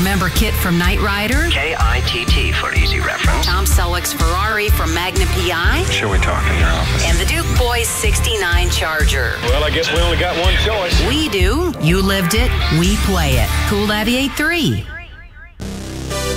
Remember Kit from Knight Rider? K-I-T-T for easy reference. Tom Selleck's Ferrari from Magnum PI? Should we talk in your office? And the Duke Boys 69 Charger. Well, I guess we only got one choice. We do. You lived it. We play it. Cool 98.3.